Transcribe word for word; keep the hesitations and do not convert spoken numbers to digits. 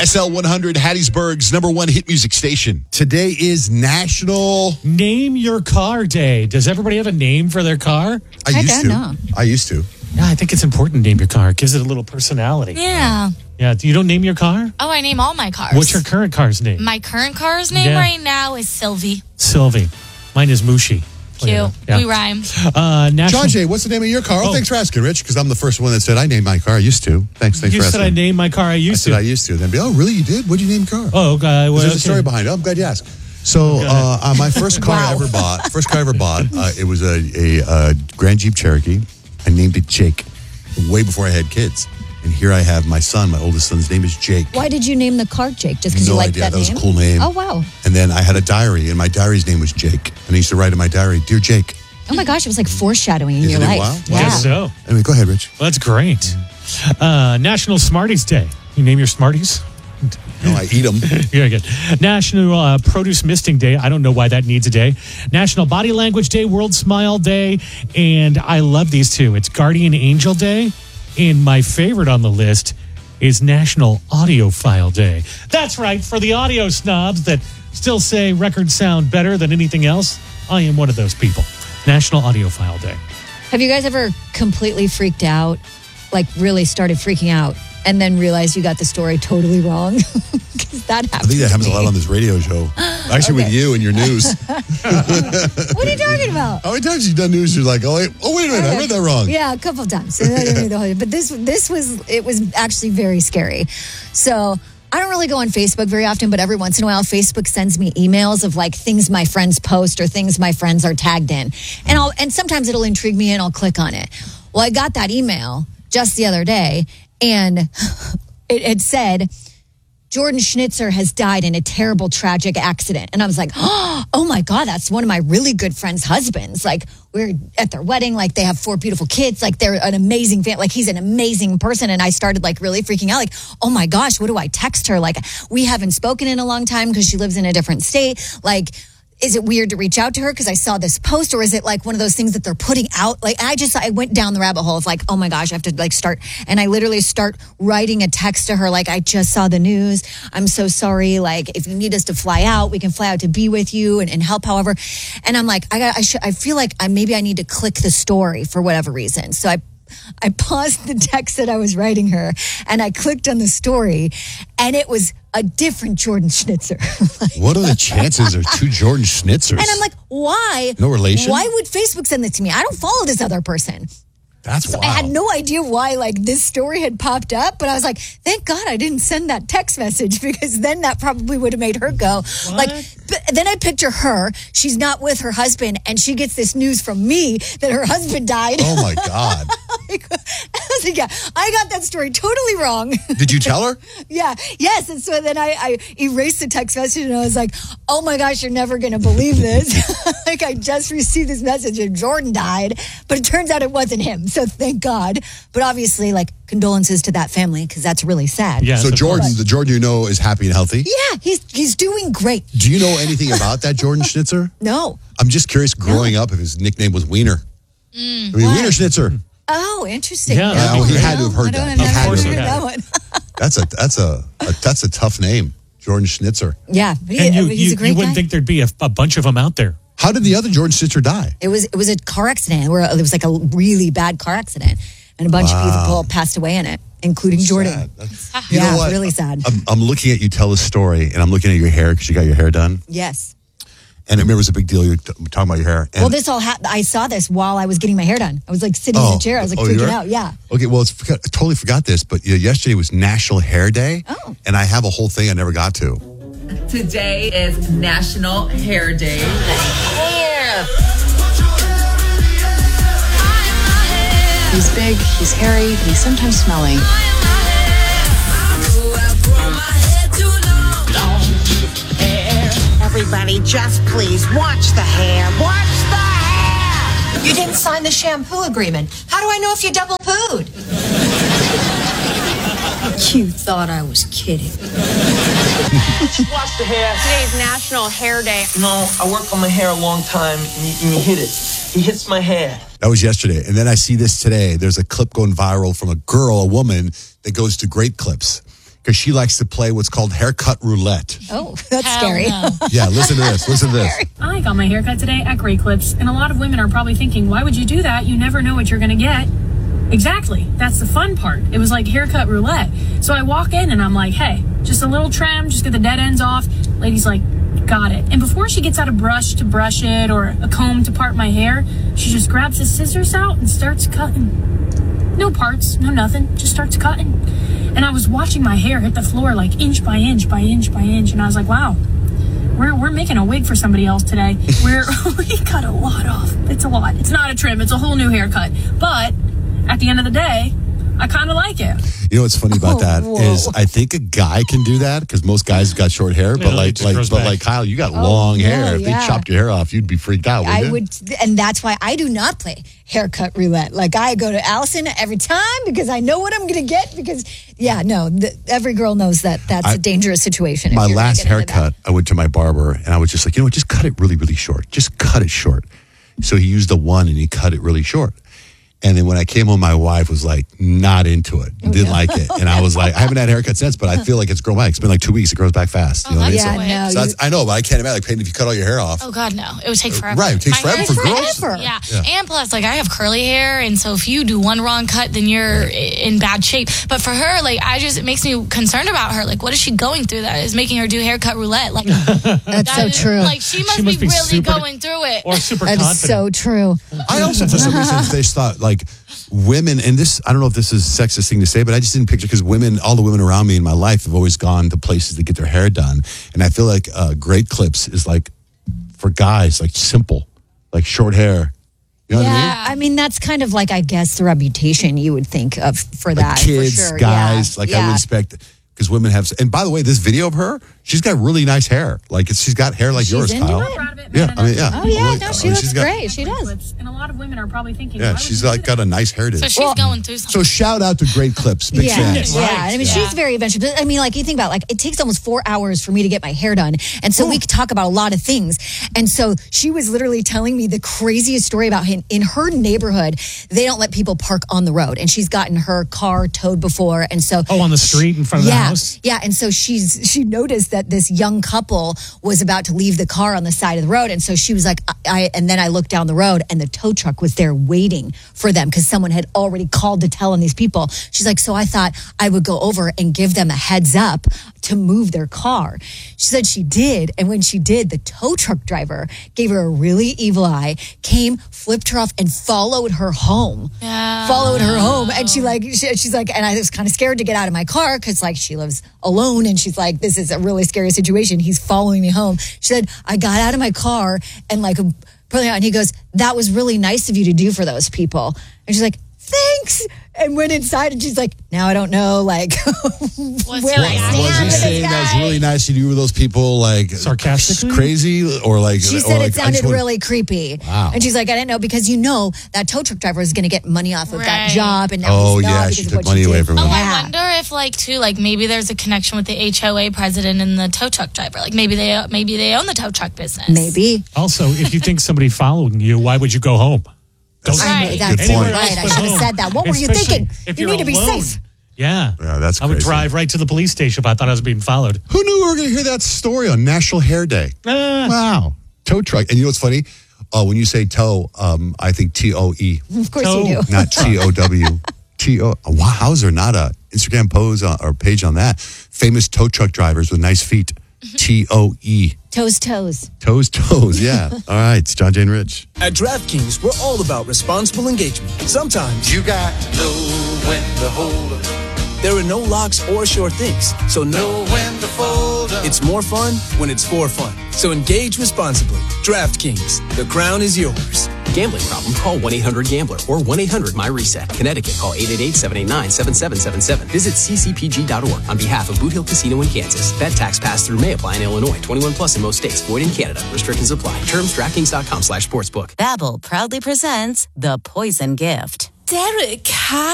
S L one hundred, Hattiesburg's number one hit music station. Today is National Name Your Car Day. Does everybody have a name for their car? I, I used don't to. know. I used to. Yeah, I think it's important to name your car. It gives it a little personality. Yeah. Yeah, you don't name your car? Oh, I name all my cars. What's your current car's name? My current car's name Yeah. right now is Sylvie. Sylvie. Mine is Mushi. Cute. Yeah. We rhyme. Uh, national- John Jay, what's the name of your car? Oh, Oh. thanks for asking, Rich, because I'm the first one that said I named my car. I used to. Thanks, thanks You for said asking. I named my car. I I used said to. I used to. Then be, oh, really? You did? What'd you name your car? Oh, okay. Well, There's okay. a story behind it. I'm glad you asked. So, uh, uh, my first car I Wow. ever bought, first car I ever bought, uh, it was a, a, a Grand Jeep Cherokee. I named it Jake way before I had kids. And here I have my son. My oldest son's name is Jake. Why did you name the car Jake? Just because No you liked idea. that, That was a name? cool name. Oh, wow. And then I had a diary, and my diary's name was Jake. And I used to write in my diary, Dear Jake. Oh, my gosh. It was like foreshadowing in Isn't your it life. wild? Yeah. Guess so. Anyway, go ahead, Rich. Well, that's great. Uh, National Smarties Day. You name your Smarties? No, I eat them. Very good. National uh, Produce Misting Day. I don't know why that needs a day. National Body Language Day, World Smile Day, and I love these two. It's Guardian Angel Day, and my favorite on the list is National Audiophile Day. That's right, for the audio snobs that still say records sound better than anything else, I am one of those people. National Audiophile Day. Have you guys ever completely freaked out, like really started freaking out, and then realized you got the story totally wrong? Because that I happens. think that to happens a me. lot on this radio show. Actually, with Okay. you and your news. What are you talking about? How many times you've done news, you're like, oh, wait, oh, wait a minute, I read that wrong. Yeah, a couple of times. So I didn't read the whole- But this, this was, it was actually very scary. So I don't really go on Facebook very often, but every once in a while, Facebook sends me emails of like things my friends post or things my friends are tagged in, and I'll, and sometimes it'll intrigue me and I'll click on it. Well, I got that email just the other day, and it, it said, Jordan Schnitzer has died in a terrible, tragic accident. And I was like, oh my God, that's one of my really good friends' husbands. Like, we're at their wedding, like they have four beautiful kids, like they're an amazing family, like he's an amazing person. And I started like really freaking out, like, oh my gosh, what do I text her? Like, we haven't spoken in a long time because she lives in a different state. Like, is it weird to reach out to her because I saw this post, or is it like one of those things that they're putting out? Like, I just, I went down the rabbit hole of like, oh my gosh, I have to like start. And I literally start writing a text to her. Like, I just saw the news. I'm so sorry. Like, if you need us to fly out, we can fly out to be with you and, and help however. And I'm like, I got, I should, I feel like I, maybe I need to click the story for whatever reason. So I, I paused the text that I was writing her and I clicked on the story, and it was a different Jordan Schnitzer. Like, What are the chances there are two Jordan Schnitzers? and I'm like, why? No relation? Why would Facebook send this to me? I don't follow this other person. That's So wild. I had no idea why like this story had popped up, but I was like, thank God I didn't send that text message, because then that probably would have made her go. Like, but then I picture her, she's not with her husband, and she gets this news from me that her husband died. Oh, my God. Like, I was like, yeah, I got that story totally wrong. Did you tell her? Yeah, yes. And so then I, I erased the text message, and I was like, oh my gosh, you're never going to believe this. Like, I just received this message and Jordan died, but it turns out it wasn't him. So thank God. But obviously, like, condolences to that family, because that's really sad. Yeah. So of Jordan, course. the Jordan you know is happy and healthy. Yeah, he's he's doing great. Do you know anything about that Jordan Schnitzer? No. I'm just curious, growing up, if his nickname was Wiener. I mean, Why? Wiener Schnitzer. Oh, interesting. Yeah, No, that'd be he great. had to have heard I don't that. know. He I had never to have heard heard that that. one. That's a that's a, a that's a tough name, Jordan Schnitzer. Yeah, but he, And I you, mean, he's you, a great you wouldn't guy. think there'd be a, a bunch of them out there. How did the other Jordan Schnitzer die? It was it was a car accident where it was like a really bad car accident, and a bunch of people passed away in it, including Jordan. Sad. That's- You Yeah, know what? really sad. I'm, I'm looking at you tell the story, and I'm looking at your hair because you got your hair done. Yes. And I remember it was a big deal. You were t- talking about your hair. And Well, this all happened. I saw this while I was getting my hair done. I was like sitting in Oh, the chair. I was like oh, you freaking were? out. Yeah. Okay, well, it's, I totally forgot this, but you know, yesterday was National Hair Day. Oh. And I have a whole thing I never got to. Today is National Hair Day. He's big, he's hairy, but he's sometimes smelly. Everybody, just please watch the hair. Watch the hair. You didn't sign the shampoo agreement. How do I know if you double pooed? You thought I was kidding. Watch the hair. Today's National Hair Day. You know, I work on my hair a long time, and he, and he hit it. He hits my hair. That was yesterday. And then I see this today. There's a clip going viral from a girl, a woman, that goes to Great Clips. because she likes to play what's called haircut roulette. Oh, that's Hell scary. no. Yeah, listen to this. Listen to this. I got my haircut today at Great Clips, and a lot of women are probably thinking, why would you do that? You never know what you're going to get. Exactly. That's the fun part. It was like haircut roulette. So I walk in and I'm like, hey, just a little trim, just get the dead ends off. Lady's like, got it. And before she gets out a brush to brush it or a comb to part my hair, she just grabs the scissors out and starts cutting. No parts, no nothing, just starts cutting. And I was watching my hair hit the floor like inch by inch by inch by inch. And I was like, wow, we're, we're making a wig for somebody else today. We're, we cut a lot off. It's a lot. It's not a trim. It's a whole new haircut. But at the end of the day, I kind of like it. You know what's funny about Oh, that whoa. is I think a guy can do that because most guys got short hair, but Yeah, it like just like grows but back. like Kyle, you got long no, hair. If yeah. they chopped your hair off, you'd be freaked out. Wouldn't I you? would, and that's why I do not play haircut roulette. Like I go to Allison every time because I know what I'm going to get. Because yeah, no, the, every girl knows that that's I- a dangerous situation. if My you're gonna last get into that. haircut, I went to my barber and I was just like, you know what, just cut it really, really short. Just cut it short. So he used the one and he cut it really short. And then when I came home, my wife was like not into it, Oh, didn't like it. And I was like, I haven't had a haircut since, but I feel like it's grown back. It's been like two weeks. It grows back fast. You know what I mean? that's So- a Yeah, no, So you- that's, I know, but I can't imagine. Like, Peyton, if you cut all your hair off, Oh God, no! It would take forever. right, it takes My forever hair for is- girls. Forever. Yeah. Yeah. And plus, like I have curly hair, and so if you do one wrong cut, then you're i in bad shape. But for her, like I just it makes me concerned about her. Like, what is she going through that is making her do haircut roulette? Like That's that so is- true. Like she must, She must be, be really super- going through it. Or super That confident. is so true. I also, for some reason, just thought like women, and this, I don't know if this is a sexist thing to say, but I just didn't picture because women, all the women around me in my life have always gone to places to get their hair done. And I feel like uh, Great Clips is like for guys, like simple, like short hair. You know what I mean? Yeah, I mean that's kind of like I guess the reputation you would think of for Like that. kids, for sure. guys, yeah. like I yeah. would expect. Because women have, and by the way, this video of her, she's got really nice hair. Like it's, she's got hair like She's yours, into Kyle. it? Proud of it, Yeah, man. I mean, yeah. Oh yeah, Like, no, I she mean, looks she's got- great. She does. Clips, and a lot of women are probably thinking, Yeah, why would she's you do like that? got a nice hair. So she's going through something. So shout out to Great Clips, big yeah, fans. yeah. Right. I mean, Yeah. she's very adventurous. But, I mean, like you think about, like it takes almost four hours for me to get my hair done, and so we could talk about a lot of things. And so she was literally telling me the craziest story about him in her neighborhood. They don't let people park on the road, and she's gotten her car towed before, and so Oh, on the street in front of yeah, the house? yeah. And so she's she noticed that this young couple was about to leave the car on the side of the road, and so she was like, I, I and then I looked down the road, and the tow truck was there waiting for them because someone had already called to tell on these people. She's like, so I thought I would go over and give them a heads up to move their car. She said she did, and when she did, the tow truck driver gave her a really evil eye, came, flipped her off, and followed her home. Yeah. Followed her home, and she like she, she's like, and I was kind of scared to get out of my car because like she lives alone, and she's like, this is a really scary situation. He's following me home. She said, I got out of my car and like put it out, and he goes, that was really nice of you to do for those people. And she's like, thanks. And went inside, and she's like, now I don't know, like, What's where your I reaction? stand Was he with saying this that was guy. really nice to do with those people, like Sarcastically? crazy, or like? She or said like, it I sounded just wanna- really creepy. Wow. And she's like, I didn't know because you know that tow truck driver is going to get money off of that Right. job, and now Oh, he's not yeah, because she of took what money she away did. from him. Oh, Yeah. I wonder if, like, too, like maybe there's a connection with the H O A president and the tow truck driver. Like maybe they maybe they own the tow truck business. Maybe. Also, if you think somebody following you, why would you go home? Don't I know, Right. that's Good point. right. I but should have home. said that. What were you Especially thinking? if You you're need to be alone. safe. Yeah. Yeah, that's I would crazy. drive right to the police station if I thought I was being followed. Who knew we were going to hear that story on National Hair Day? Ah. Wow, tow truck. And you know what's funny? Uh, when you say tow, um, I think T O E, Of course So- you do. not T O W. T O. Wow, how's there not a Instagram pose on, or page on that? Famous tow truck drivers with nice feet. T O E. Toes, toes. Toes, toes. Yeah. All right. It's John Jane Rich. At DraftKings, we're all about responsible engagement. Sometimes You got to know when to hold up, there are no locks or sure things, so no. know when to fold up. It's more fun when it's for fun. So engage responsibly. DraftKings, the crown is yours. Gambling problem? Call one eight hundred gambler or one eight hundred my reset. Connecticut, call eight eight eight, seven eight nine, seven seven seven seven. Visit c c p g dot org on behalf of Boot Hill Casino in Kansas. Bet tax pass-through may apply in Illinois. twenty-one plus in most states. Void in Canada. Restrictions apply. Terms DraftKings.com slash sportsbook. Babbel proudly presents The Poison Gift. Derek,